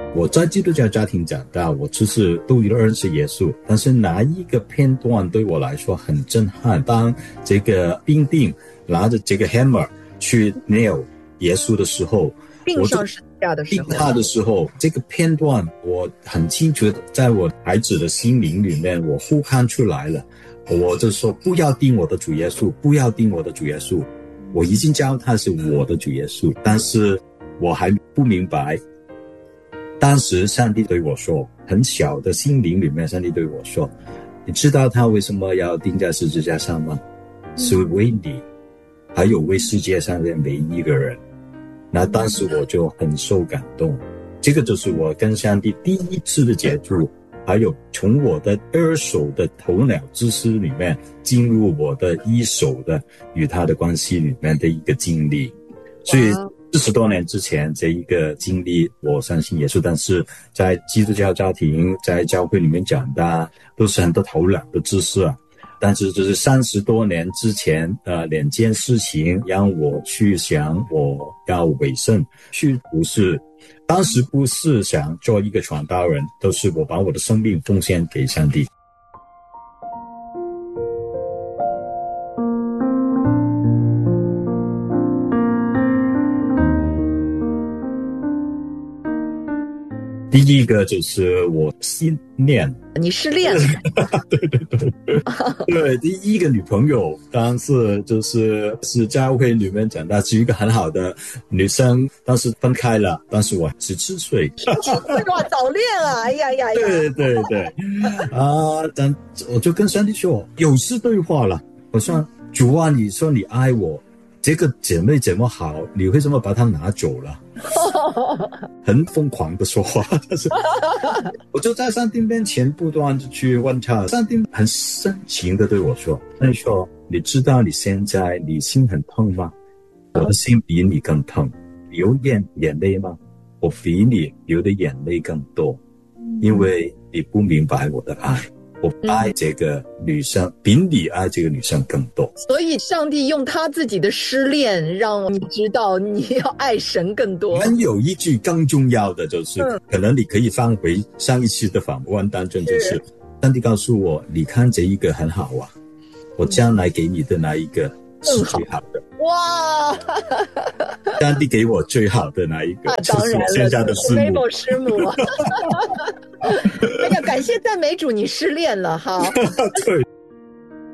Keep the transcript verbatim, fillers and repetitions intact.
我在基督教家庭长大，我就是都认识耶稣，但是哪一个片段对我来说很震撼？当这个兵丁拿着这个 hammer 去 nail 耶稣的时候， 钉上十字架的时候， 钉他的时候，这个片段我很清楚，在我孩子的心灵里面，我呼喊出来了。我就说不要钉我的主耶稣，不要钉我的主耶稣。我已经教他是我的主耶稣，但是我还不明白。当时上帝对我说，很小的心灵里面，上帝对我说，你知道他为什么要钉在十字架上吗？是为你，还有为世界上的每一个人。那当时我就很受感动，这个就是我跟上帝第一次的接触，还有从我的二手的头脑知识里面进入我的一手的与他的关系里面的一个经历。所以四十多年之前这一个经历，我相信也是，但是在基督教家庭，在教会里面长大，都是很多头脑的知识啊。但是就是三十多年之前，呃，两件事情让我去想，我要委身去不是，当时不是想做一个传道人，都是我把我的生命奉献给上帝。第一个就是我失恋， 你失恋了？ 对对对对，第一个女朋友当时就是是教会里面长大，是一个很好的女生，当时分开了，当时我十七岁， 十七岁哇，早恋啊！哎呀呀呀！ 对对对，啊，但我就跟上帝说，有事对话了，我说主啊，你说你爱我，这个姐妹怎么好，你为什么把她拿走了？很疯狂的说话，但是我就在上帝面前不断的去问他，上帝很深情的对我说，他说你知道你现在你心很痛吗？我的心比你更痛。流眼眼泪吗？我比你流的眼泪更多，因为你不明白我的爱，我爱这个女生比你爱这个女生更多。 所以上帝用他自己的失恋让你知道你要爱神更多。 还有一句更重要的就是、嗯、可能你可以翻回上一次的访问当中，就是上帝告诉我，你看这一个很好啊，我将来给你的那一个是最好的。 哇！ 上帝给我最好的那一个，就是我现在的师母。 师母。哎呀，感谢赞美主，你失恋了哈。 对。